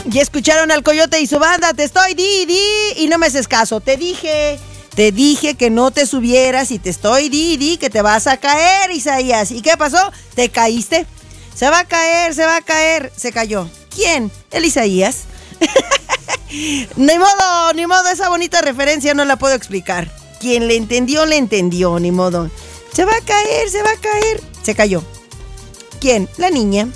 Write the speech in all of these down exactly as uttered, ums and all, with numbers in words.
Ya escucharon al Coyote y su banda, te estoy di, di, y no me haces caso. Te dije, te dije que no te subieras y te estoy di, di, que te vas a caer, Isaías. ¿Y qué pasó? Te caíste. Se va a caer, se va a caer. Se cayó. ¿Quién? El Isaías. Ni modo, ni modo, esa bonita referencia no la puedo explicar. Quien le entendió, le entendió, ni modo. Se va a caer, se va a caer. Se cayó. ¿Quién? La niña.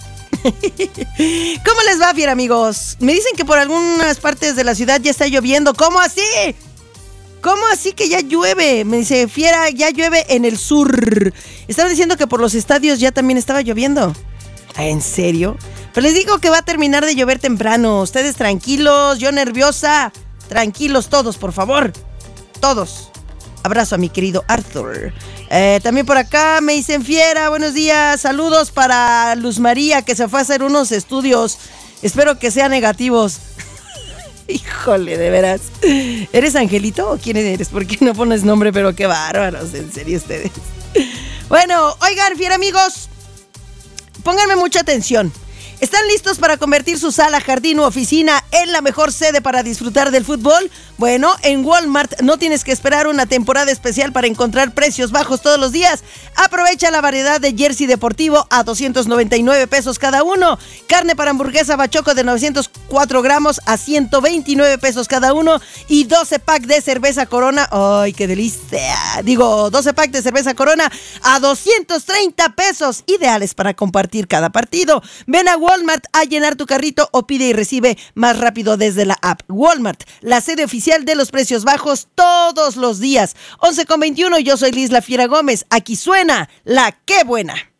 ¿Cómo les va, fiera amigos? Me dicen que por algunas partes de la ciudad ya está lloviendo. ¿Cómo así? ¿Cómo así que ya llueve? Me dice, fiera, ya llueve en el sur. Estaban diciendo que por los estadios ya también estaba lloviendo. ¿En serio? Pues les digo que va a terminar de llover temprano. Ustedes tranquilos, yo nerviosa. Tranquilos todos, por favor. Todos. Abrazo a mi querido Arthur. Eh, también por acá me dicen, fiera, buenos días. Saludos para Luz María, que se fue a hacer unos estudios. Espero que sean negativos. Híjole, de veras. ¿Eres Angelito o quién eres? ¿Por qué no pones nombre? Pero qué bárbaros, en serio ustedes. Bueno, oigan, fiera amigos, pónganme mucha atención. ¿Están listos para convertir su sala, jardín u oficina en la mejor sede para disfrutar del fútbol? Bueno, en Walmart no tienes que esperar una temporada especial para encontrar precios bajos todos los días. Aprovecha la variedad de jersey deportivo a doscientos noventa y nueve pesos cada uno. Carne para hamburguesa Bachoco de novecientos cuatro gramos a ciento veintinueve pesos cada uno. Y doce pack de cerveza Corona. ¡Ay, qué delicia! Digo, doce pack de cerveza Corona a doscientos treinta pesos. Ideales para compartir cada partido. Ven a Walmart a llenar tu carrito o pide y recibe más rápido desde la app. Walmart, la sede oficial de los precios bajos todos los días. once con veintiuno, yo soy Liz La Fiera Gómez. Aquí suena la Qué Buena.